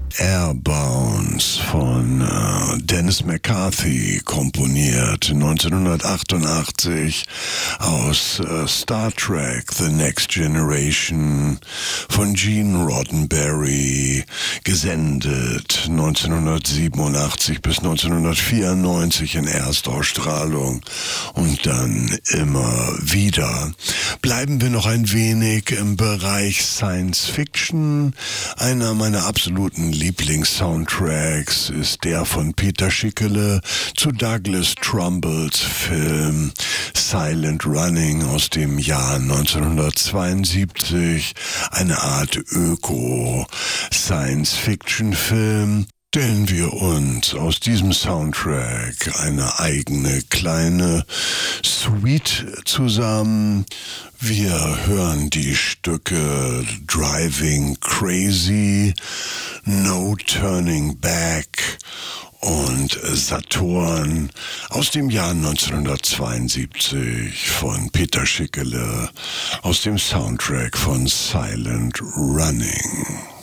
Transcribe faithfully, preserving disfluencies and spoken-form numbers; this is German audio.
Airbounds von äh, Dennis McCarthy komponiert, neunzehnhundertachtundachtzig aus äh, Star Trek The Next Generation von Gene Roddenberry, gesendet neunzehnhundertsiebenundachtzig bis neunzehnhundertvierundneunzig in Erstausstrahlung und dann immer wieder. Bleiben wir noch ein wenig im Bereich Science Fiction. Einer meiner absoluten Lieblings-Soundtracks ist der von Peter Schickele zu Douglas Trumbolls Film Silent Running aus dem Jahr neunzehnhundertzweiundsiebzig, eine Art Öko-Science-Fiction-Film, stellen wir uns aus diesem Soundtrack eine eigene kleine Suite zusammen. Wir hören die Stücke Driving Crazy, No Turning Back und Saturn aus dem Jahr neunzehnhundertzweiundsiebzig von Peter Schickele aus dem Soundtrack von Silent Running.